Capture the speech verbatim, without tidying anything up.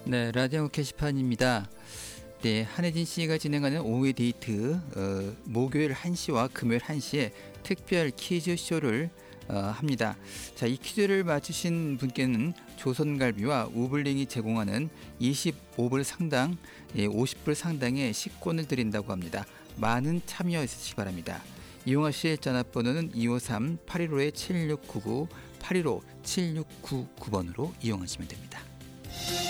네, 라디오 게시판입니다. 네, 한혜진 씨가 진행하는 오후의 데이트, 어, 목요일 한 시와 금요일 한 시에 특별 퀴즈쇼를 어, 합니다. 자, 이 퀴즈를 맞추신 분께는 조선갈비와 우블링이 제공하는 이십오 불 상당, 예, 오십 불 상당의 식권을 드린다고 합니다. 많은 참여해 주시기 바랍니다. 이용하실 전화번호는 이오삼 팔일오 칠육구구 팔일오 칠육구구 번으로 이용하시면 됩니다.